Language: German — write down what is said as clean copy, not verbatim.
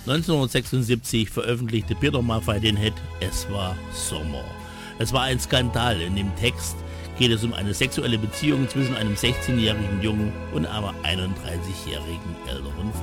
1976 veröffentlichte Peter Maffay den Hit Es war Sommer. Es war ein Skandal. In dem Text geht es um eine sexuelle Beziehung zwischen einem 16-jährigen Jungen und einer 31-jährigen älteren